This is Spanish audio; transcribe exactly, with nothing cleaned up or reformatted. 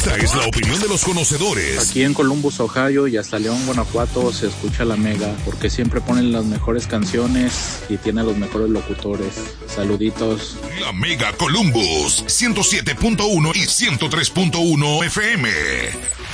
Esta es la opinión de los conocedores. Aquí en Columbus, Ohio y hasta León, Guanajuato se escucha La Mega porque siempre ponen las mejores canciones y tiene a los mejores locutores. Saluditos. La Mega Columbus, ciento siete punto uno y ciento tres punto uno F M.